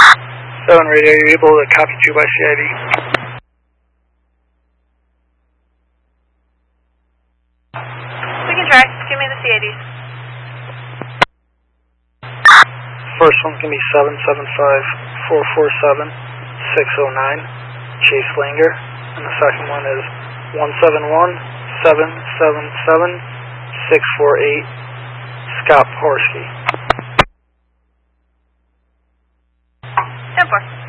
7 radio, are you able to copy 2 by CID? We can try. Give me the CIDs. First one can be 775-447-609, Chase Langer, and the second one is 171-777-648, Scott Porsky. 10-4.